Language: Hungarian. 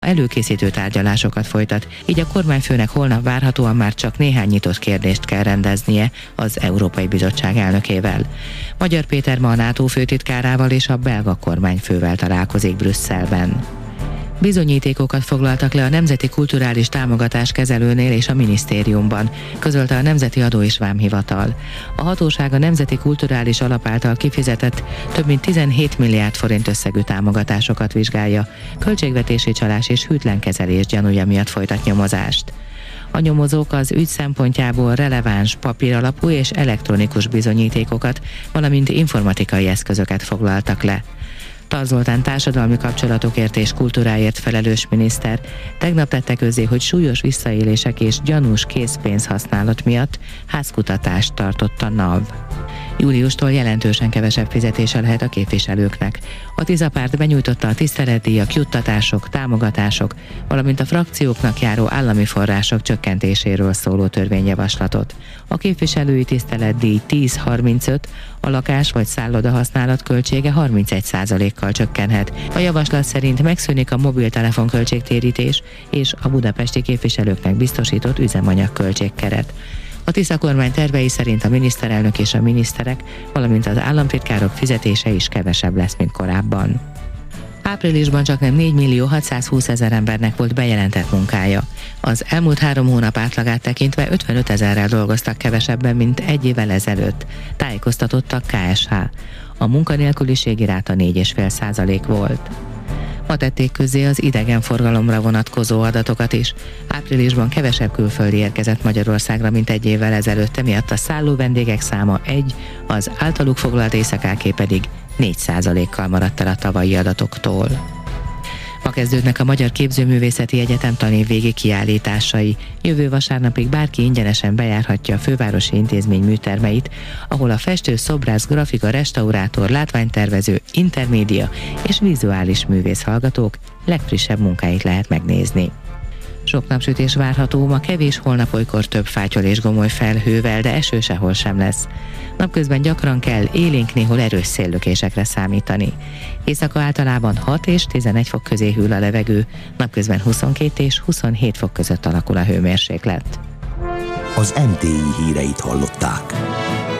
előkészítő tárgyalásokat folytat, így a kormányfőnek holnap várhatóan már csak néhány nyitott kérdést kell rendeznie az Európai Bizottság elnökével. Magyar Péter ma a NATO főtitkárával és a belga kormányfővel találkozik Brüsszelben. Bizonyítékokat foglaltak le a Nemzeti Kulturális Támogatás Kezelőnél és a minisztériumban, közölte a Nemzeti Adó és Vámhivatal. A hatóság a Nemzeti Kulturális Alap által kifizetett több mint 17 milliárd forint összegű támogatásokat vizsgálja, költségvetési csalás és hűtlen kezelés gyanúja miatt folytat nyomozást. A nyomozók az ügy szempontjából releváns papíralapú és elektronikus bizonyítékokat, valamint informatikai eszközöket foglaltak le. Tar Zoltán társadalmi kapcsolatokért és kultúráért felelős miniszter tegnap tette közzé, hogy súlyos visszaélések és gyanús készpénzhasználat miatt házkutatást tartott a NAV. Júliustól jelentősen kevesebb fizetése lehet a képviselőknek. A Tisza-párt benyújtotta a tiszteletdíjak, juttatások, támogatások, valamint a frakcióknak járó állami források csökkentéséről szóló törvényjavaslatot. A képviselői tiszteletdíj 10-35, a lakás vagy szálloda használat költsége 31%-kal csökkenhet. A javaslat szerint megszűnik a mobiltelefon költségtérítés és a budapesti képviselőknek biztosított üzemanyag költségkeret. A Tisza kormány tervei szerint a miniszterelnök és a miniszterek, valamint az államtitkárok fizetése is kevesebb lesz, mint korábban. Áprilisban csaknem 4.620.000 embernek volt bejelentett munkája. Az elmúlt 3 hónap átlagát tekintve 55 000-rel dolgoztak kevesebben, mint egy évvel ezelőtt, tájékoztatottak KSH. A munkanélküliségi ráta 4,5% volt. Ma tették közzé az idegenforgalomra vonatkozó adatokat is. Áprilisban kevesebb külföldi érkezett Magyarországra, mint egy évvel ezelőtt, emiatt a szálló vendégek száma 1, az általuk foglalt éjszakáké pedig 4%-kal maradt el a tavalyi adatoktól. Ma kezdődnek a Magyar Képzőművészeti Egyetem tanévvégi kiállításai. Jövő vasárnapig bárki ingyenesen bejárhatja a fővárosi intézmény műtermeit, ahol a festő, szobrász, grafika, restaurátor, látványtervező, intermédia és vizuális művész hallgatók legfrissebb munkáit lehet megnézni. Sok napsütés várható, ma kevés, holnap olykor több fátyol és gomoly felhővel, de eső sehol sem lesz. Napközben gyakran kell élénk, néhol erős széllökésekre számítani. Éjszaka általában 6 és 11 fok közé hűl a levegő, napközben 22 és 27 fok között alakul a hőmérséklet. Az MTI híreit hallották.